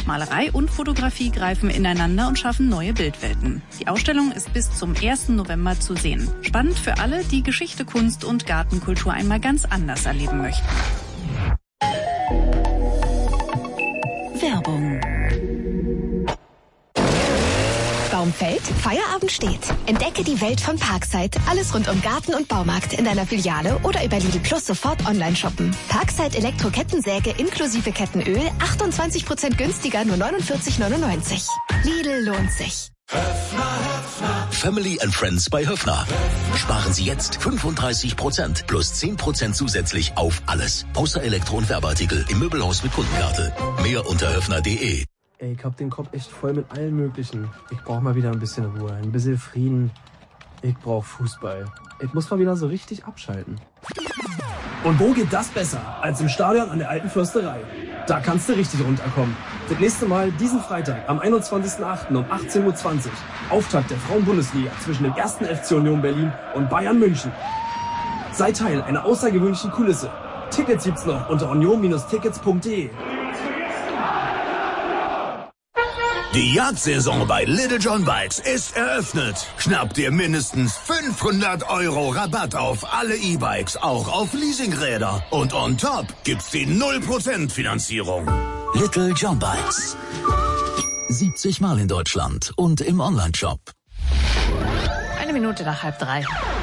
Malerei und Fotografie greifen ineinander und schaffen neue Bildwelten. Die Ausstellung ist bis zum 1. November zu sehen. Spannend für alle, die Geschichte, Kunst und Gartenkultur einmal ganz anders erleben möchten. Werbung. Baum fällt, Feierabend steht. Entdecke die Welt von Parkside. Alles rund um Garten und Baumarkt in deiner Filiale oder über Lidl Plus sofort online shoppen. Parkside Elektro-Kettensäge inklusive Kettenöl 28% günstiger, nur 49,99. Lidl lohnt sich. Family and Friends bei Höffner. Sparen Sie jetzt 35% plus 10% zusätzlich auf alles. Außer Elektro- und Werbeartikel im Möbelhaus mit Kundenkarte. Mehr unter höffner.de. Ey, ich hab den Kopf echt voll mit allem Möglichen. Ich brauch mal wieder ein bisschen Ruhe, ein bisschen Frieden. Ich brauch Fußball. Ich muss mal wieder so richtig abschalten. Und wo geht das besser als im Stadion an der Alten Försterei? Da kannst du richtig runterkommen. Das nächste Mal diesen Freitag am 21.08. um 18.20 Uhr. Auftakt der Frauen-Bundesliga zwischen dem 1. FC Union Berlin und Bayern München. Sei Teil einer außergewöhnlichen Kulisse. Tickets gibt's noch unter union-tickets.de. Die Jagdsaison bei Little John Bikes ist eröffnet. Schnapp dir mindestens 500 € Rabatt auf alle E-Bikes, auch auf Leasingräder. Und on top gibt's die 0% Finanzierung. Little John Bikes. 70 Mal in Deutschland und im Onlineshop. 1 Minute nach 2:30.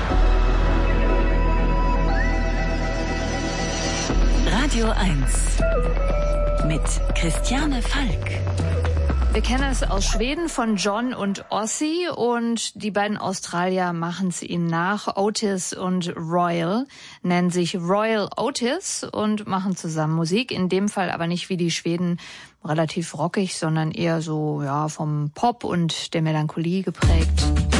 Radio 1 mit Christiane Falk. Wir kennen es aus Schweden von John und Ossie und die beiden Australier machen es ihnen nach. Otis und Royal nennen sich Royal Otis und machen zusammen Musik. In dem Fall aber nicht wie die Schweden relativ rockig, sondern eher so vom Pop und der Melancholie geprägt.